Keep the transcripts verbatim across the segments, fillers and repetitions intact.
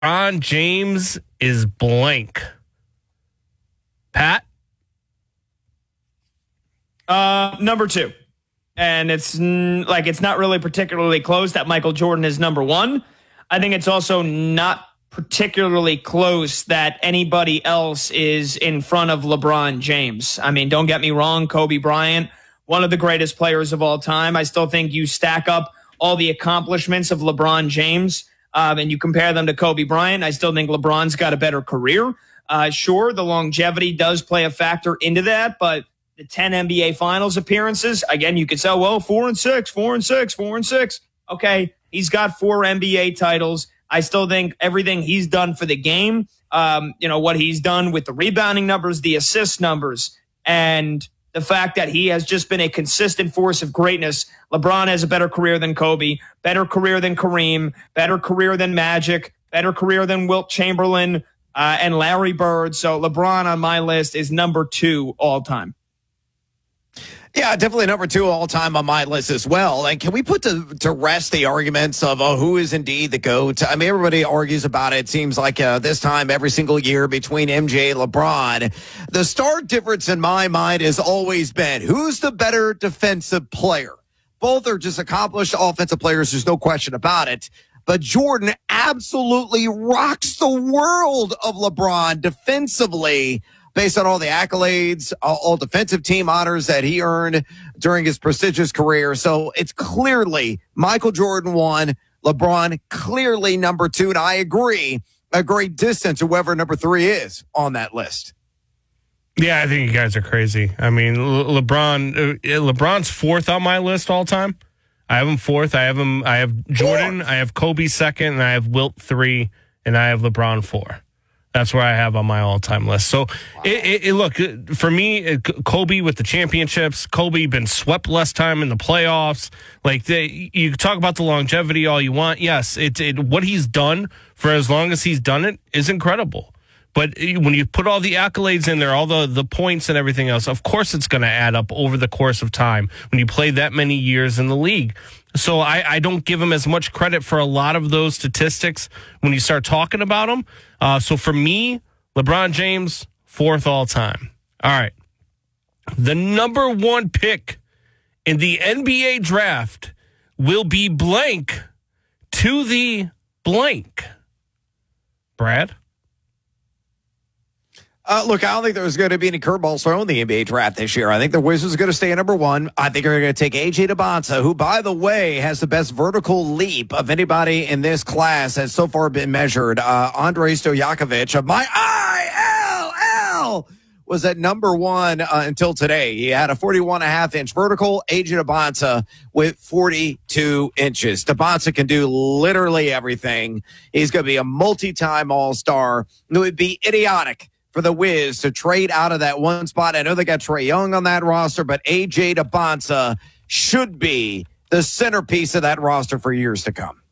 LeBron James is blank. Pat? Uh, number two. And it's n- like it's not really particularly close that Michael Jordan is number one. I think it's also not particularly close that anybody else is in front of LeBron James. I mean, don't get me wrong, Kobe Bryant, one of the greatest players of all time. I still think you stack up all the accomplishments of LeBron James um, and you compare them to Kobe Bryant. I still think LeBron's got a better career. Uh, sure, the longevity does play a factor into that, but the ten N B A Finals appearances, again, you could say, well, four and six, four and six, four and six. Okay, he's got four N B A titles. I still think everything he's done for the game, um, you know, what he's done with the rebounding numbers, the assist numbers, and the fact that he has just been a consistent force of greatness. LeBron has a better career than Kobe, better career than Kareem, better career than Magic, better career than Wilt Chamberlain uh, and Larry Bird. So LeBron on my list is number two all time. Yeah, definitely number two all time on my list as well. And can we put to, to rest the arguments of oh, who is indeed the GOAT? I mean, everybody argues about it. It seems like uh, this time every single year between M J and LeBron. The stark difference in my mind has always been who's the better defensive player? Both are just accomplished offensive players. There's no question about it. But Jordan absolutely rocks the world of LeBron defensively, based on all the accolades, all, all defensive team honors that he earned during his prestigious career. So it's clearly Michael Jordan one, LeBron clearly number two. And I agree, a great distance to whoever number three is on that list. Yeah, I think you guys are crazy. I mean, Le- LeBron, uh, LeBron's fourth on my list all time. I have him fourth. I have him. I have Jordan. Fourth. I have Kobe second, and I have Wilt three, and I have LeBron four. That's where I have on my all-time list. So, wow. it, it, it, look, for me, it, Kobe with the championships, Kobe been swept less time in the playoffs. Like, they, you talk about the longevity all you want. Yes, it's it, what he's done for as long as he's done it is incredible. But when you put all the accolades in there, all the, the points and everything else, of course it's going to add up over the course of time when you play that many years in the league. So I, I don't give him as much credit for a lot of those statistics when you start talking about them. Uh, so for me, LeBron James, fourth all time. All right. The number one pick in the N B A draft will be blank to the blank. Brad? Uh, look, I don't think there's going to be any curveballs thrown in the N B A draft this year. I think the Wizards are going to stay at number one. I think they're going to take A J Debonsa, who, by the way, has the best vertical leap of anybody in this class has so far been measured. Uh, Andrei Stojakovic of my I L L was at number one uh, until today. He had a forty-one and a half inch vertical. A J Debonsa with forty-two inches. Debonsa can do literally everything. He's going to be a multi-time All-Star. It would be idiotic for the Wiz to trade out of that one spot. I know they got Trae Young on that roster, but A J Debonsa should be the centerpiece of that roster for years to come.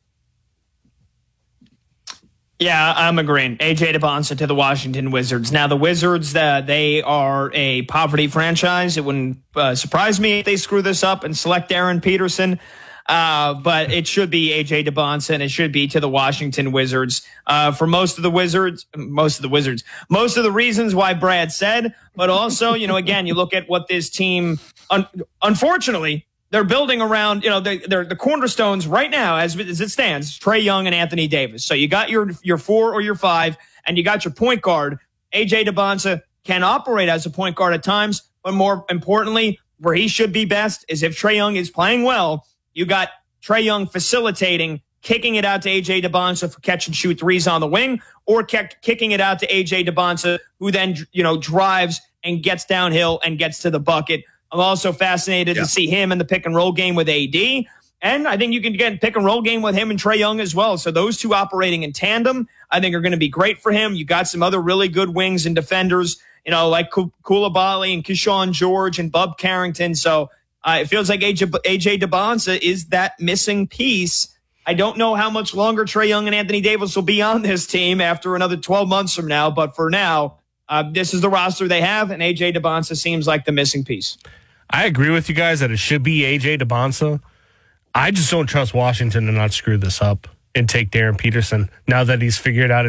Yeah, I'm agreeing. A J Debonsa to the Washington Wizards. Now, the Wizards, uh, they are a poverty franchise. It wouldn't uh, surprise me if they screw this up and select Aaron Peterson. Uh, but it should be A J Debonsa, and it should be to the Washington Wizards. Uh, for most of the Wizards, most of the Wizards, most of the reasons why Brad said, but also, you know, again, you look at what this team, un- unfortunately, they're building around, you know, they, they're the cornerstones right now, as, as it stands, Trae Young and Anthony Davis. So you got your, your four or your five, and you got your point guard. A J Debonsa can operate as a point guard at times, but more importantly, where he should be best is if Trae Young is playing well. You got Trae Young facilitating, kicking it out to A J Debonsa for catch and shoot threes on the wing, or kick, kicking it out to A J Debonsa, who then, you know, drives and gets downhill and gets to the bucket. I'm also fascinated yeah. to see him in the pick and roll game with A D. And I think you can get pick and roll game with him and Trae Young as well. So those two operating in tandem, I think are going to be great for him. You got some other really good wings and defenders, you know, like Koulibaly and Keyshawn George and Bub Carrington. So Uh, it feels like A J, A J Debonsa is that missing piece. I don't know how much longer Trae Young and Anthony Davis will be on this team after another twelve months from now. But for now, uh, this is the roster they have, and A J Debonsa seems like the missing piece. I agree with you guys that it should be A J Debonsa. I just don't trust Washington to not screw this up. and take Darren Peterson now that he's figured out